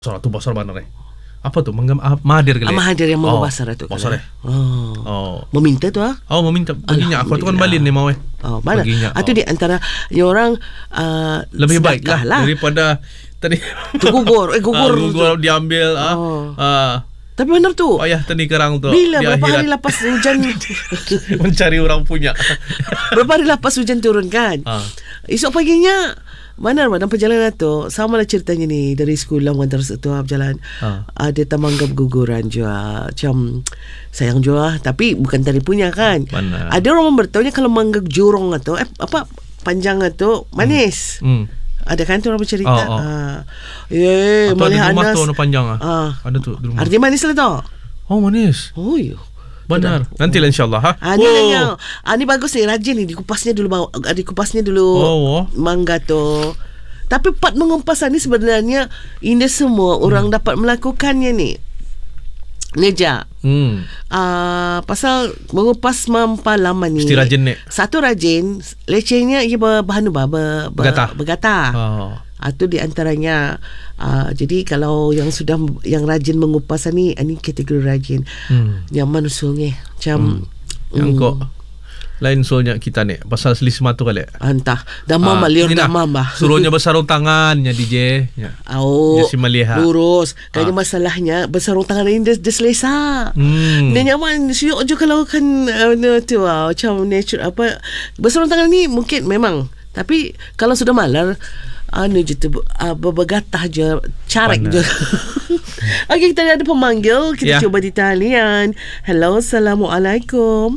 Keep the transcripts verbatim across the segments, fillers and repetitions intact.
Salah tu basar benar eh. Apa tu? Mangga ah, Mahathir kali. Ah, Mahathir yang mangga oh, basar itu kan. Basar eh. Oh. Oh. Meminta tu ah. Oh, meminta baginya. Aku tu kan balin ni mau eh. Oh, mana? Baginya. Itu oh. di antara yang orang uh, lebih baik lah, lah daripada tadi tu gugur. Eh gugur. ah, gugur diambil ah. Oh. ah. Tapi benar tu. Payah tani kerang tu. Bila berapa akhirat. Hari lepas hujan mencari orang punya. Berapa hari lepas hujan turun kan? Ah. Esok paginya mana dalam perjalanan tu sama lah ceritanya ni dari sekolah mengantar tu berjalan ha. Ada tamangga guguran juga macam sayang juga tapi bukan tadi punya kan. Mana? Ada orang bertanya kalau mangga jurong atau eh, apa panjang tu manis. Hmm. Hmm. Ada kan tu orang bercerita. Oh, oh. Ha. Eh, atau ada di rumah tu panjang ah. Ha. Ada tu di rumah. Artinya manis lah tu. Oh manis. Oh ya. Benar. Nantilah insyaAllah ha. Ah, ni, oh. ah, ni bagus ni. Rajin ni. Dikupasnya dulu bawah. Dikupasnya dulu oh, oh. mangga tu. Tapi part mengumpasan ni sebenarnya ini semua hmm. orang dapat melakukannya ni. Neja. Hmm. Ah, pasal mengupas mampalaman ni. Mesti rajin ni. Satu rajin. Lecehnya ia berbahan ubah. Ber, bergatah. Bergatah. Oh. Itu di antaranya uh, jadi kalau yang sudah yang rajin mengupas ni ini kategori rajin hmm. nyaman usulnya macam hmm. yang hmm. kok lain usulnya kita ni pasal selisih matu kali entah dah mama liur dah mama suruhnya besarung tangannya D J ya. Oh si melihat lurus kayaknya ah. masalahnya besarung tangan ini dia, dia selesa hmm. dia nyaman siuk je kalau kan uh, tu uh, macam nature apa besarung tangan ni mungkin memang tapi kalau sudah malar anu je tu uh, bergatah je carek je. Okey, kita ada pemanggil kita yeah. cuba di talian. Hello, Assalamualaikum.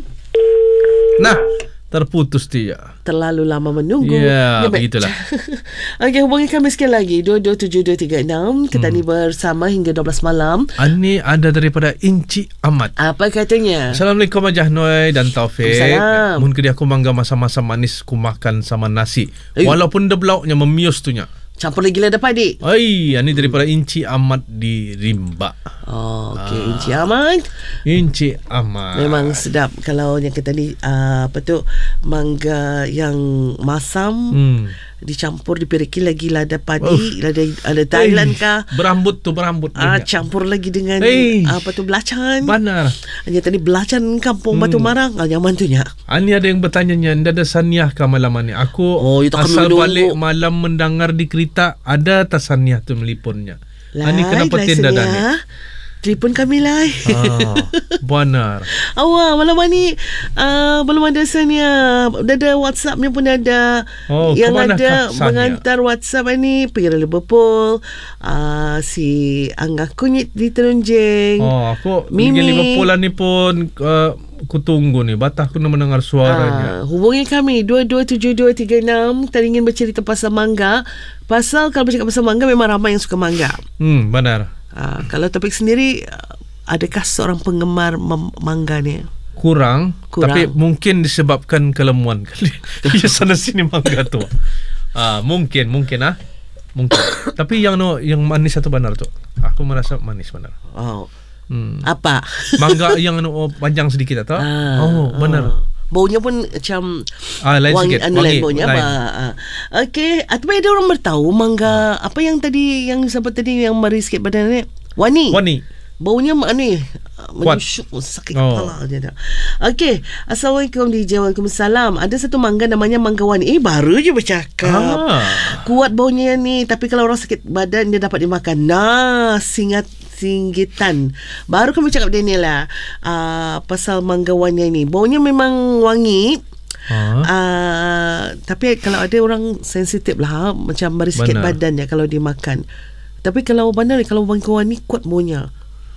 Nah, terputus dia. Terlalu lama menunggu. Ya, yeah, begitulah. Okey, hubungi kami sekali lagi dua dua tujuh dua tiga enam. Kita hmm. ni bersama hingga dua belas malam. Ini ada daripada Inci Ahmad. Apa katanya? Assalamualaikum Ajah Noi dan Taufik. Salam. Mun ke dia aku mangga masa-masa manis ku makan sama nasi. Ay. Walaupun dia belauknya memius tu nya. Campur lagi lah dapat adik. Ai, ini daripada Inci Ahmad di Rimba. Oh, okey, ah. Inci Ahmad. Inci Ahmad. Memang sedap kalau yang kita ni uh, apa tu mangga yang masam hmm. dicampur dipiriki lagi lada padi, oh. lada ada Thailand kah? Berambut tu berambut. Ah, campur lagi dengan hey. apa tu belacan. Benar. Hanya tadi belacan kampung hmm. Batu Marang. Ah, nyaman tu nya. Ani ada yang bertanya-nya, nda ada saniah kah malam ni? Aku oh, asal balik malam mendengar di kereta ada tasaniah tu melipunnya. Ani kenapa tidak ada ni? Telefon kami lah. Ah, benar. Awak malam ni uh, belum ada sania. Dah ada WhatsAppnya pun ada. Oh, yang ada mengantar WhatsApp ni pergi Liverpool. Uh, si Angga Kunyit di Terunjing. Oh, aku pergi Liverpool ni pun uh, aku tunggu ni. Batah aku nak mendengar suaranya. Uh, hubungi kami dua dua tujuh dua tiga enam. Kita ingin bercerita pasal mangga. Pasal kalau bercakap pasal mangga memang ramai yang suka mangga. Hmm, benar. Uh, kalau topik sendiri, adakah seorang penggemar mangga ni? Kurang, Kurang, tapi mungkin disebabkan kelemuan kali. Ya sana sini mangga tu. Ah, mungkin, mungkin ah, mungkin. Tapi yang no, yang manis satu benar tu. Aku merasa manis benar. Oh, hmm. apa? Mangga yang no, panjang sedikit atau? Ah, oh, benar. Oh. Baunya pun macam ah, lain wangi, sikit. Anu Wangi, lain baunya lain. apa? Okey, atau ada orang bertahu mangga apa yang tadi yang sebut tadi yang mari sikit badan ni? Wani. Wani. Baunya ni menyusuk sakit oh. kepala dia. Okey, Assalamualaikum D J. Waalaikumsalam. Ada satu mangga namanya mangga wani. Eh baru je bercakap. Ah. Kuat baunya ni, tapi kalau orang sakit badan dia dapat dimakan. Nah, singat singgitan. Baru kami cakap dia ni lah uh, pasal mangga wani ni. Baunya memang wangi. Huh? Uh, tapi kalau ada orang sensitif lah, macam beri sikit badan ya kalau dimakan. Tapi kalau bandar ni, kalau mangga wani kuat baunya.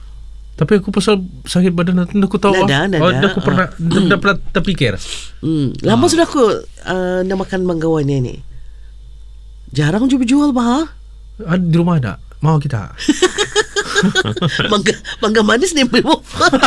Tapi aku pasal sakit badan nanti aku tahu. Nada, nada. Oh, aku pernah uh, dah, dah pernah terfikir. Hmm, lama uh. sudah aku uh, nak makan mangga wani ni. Jarang juga jual bah. Ada di rumah ada. Mau kita. mangga mangga manis ni belum.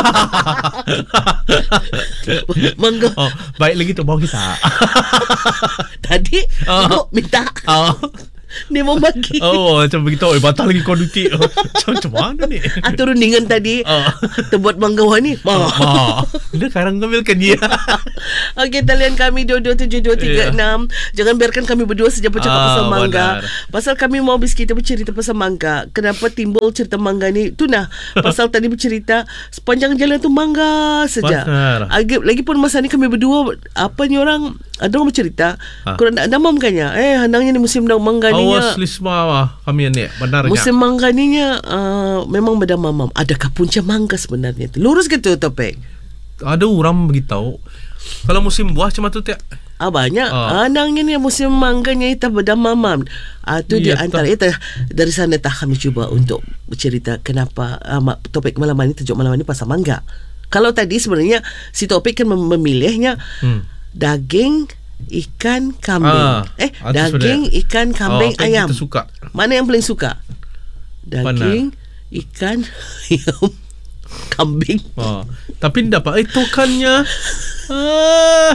Mangga. Oh, baik lagi tu mau kita. Tadi oh. Ibu minta. Oh. Dia mau bagi. Oh, macam beritahu, eh, batal lagi kuantiti. Macam, macam mana ni? Atau rundingan tadi, uh. terbuat manggawan ni. Ma. Ma. Dia sekarang ambilkan dia. Okey, talian kami dua dua tujuh dua tiga enam. Yeah. Jangan biarkan kami berdua saja bercakap ah, pasal mangga. Benar. Pasal kami mau bis kita bercerita pasal mangga. Kenapa timbul cerita mangga ni? Tu nah, pasal tadi bercerita sepanjang jalan tu mangga saja. Lagi, lagipun masa ni kami berdua, apa ni orang, ada orang bercerita, ha. Kurang nak damam kannya. Eh, handangnya ni musim mangga ni. Awas lisma kami ni, benarnya. Musim mangga ni uh, memang berdamam. Adakah punca mangga sebenarnya tu? Lurus ke tu topik? Ada orang beritahu kalau musim buah macam tu tiap. Ah, banyak. Ah. Andangnya ni musim mangganya itu berdamam. Ah, tu dia antara itu dari sana tak kami cuba untuk bercerita kenapa ah, topik malam ini, tajuk malam ini pasal mangga. Kalau tadi sebenarnya si topik kan memilihnya hmm. daging, ikan, kambing. Ah, eh, daging, sebenarnya. Ikan, kambing, oh, ayam. Suka. Mana yang paling suka? Daging, Pana. Ikan, ayam, kambing. Oh. Tapi dapat itu kannya. Ah.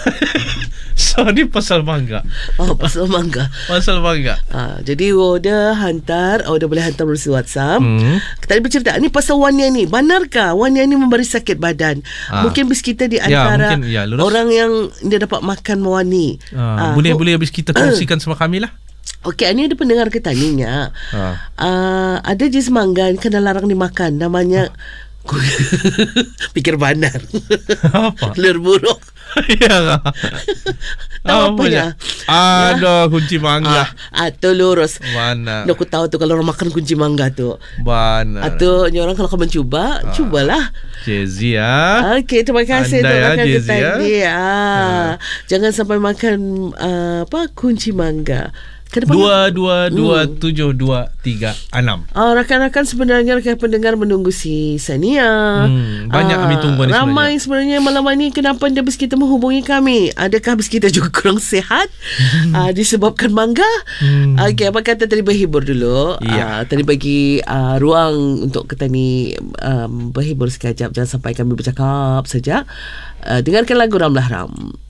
Sorry, pasal mangga. Oh, pasal mangga. Pasal mangga. Ha, jadi Oda hantar, Oda boleh hantar melalui WhatsApp. Hmm. Kita bercerita ni pasal Wania ni. Benarkah Wania ni memberi sakit badan? Ha. Mungkin bis kita di antara ya, mungkin, ya, orang yang dia dapat makan Wani. Ha. Ha. Boleh boleh bis kita kongsikan sama kami lah. Okey, ini ada pendengar kita tanya. Ha. Uh, ada jenis mangga yang kena larang dimakan. Namanya ha. Pikir bandar. Apa? Lur buruk. Ya. Tahu apa ya? Ada kunci mangga. Ah, atau lurus. Mana? Aku tahu tu kalau orang makan kunci mangga tu. Mana? Atau orang kalau kau mencuba, ah. cubalah. Jezi ya. Okey, terima kasih untuk ya, makan Jezi, kita ni. Ya. Ah. Jangan sampai makan uh, apa kunci mangga. Dua dua dua tujuh dua tiga enam. Oh, rakan-rakan sebenarnya rakan pendengar menunggu si Sania. Hmm, banyak uh, kami tunggu ni sebenarnya. Ramai sebenarnya malam ini kenapa dia bis kita menghubungi kami? Adakah bis kita juga kurang sihat? uh, disebabkan mangga? Hmm. Okey, apa kata tadi berhibur dulu? Ya. Uh, tadi bagi uh, ruang untuk kita ni um, berhibur sekejap. Jangan sampai kami bercakap saja. Uh, dengarkan lagu Ramlah Ram.